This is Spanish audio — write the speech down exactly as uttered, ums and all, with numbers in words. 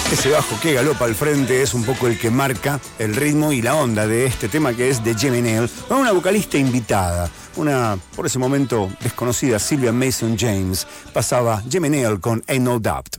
Ese bajo que galopa al frente es un poco el que marca el ritmo y la onda de este tema, que es de Jimmy Nail, con una vocalista invitada, una por ese momento desconocida, Sylvia Mason James. Pasaba Jimmy Nail con Ain't No Doubt.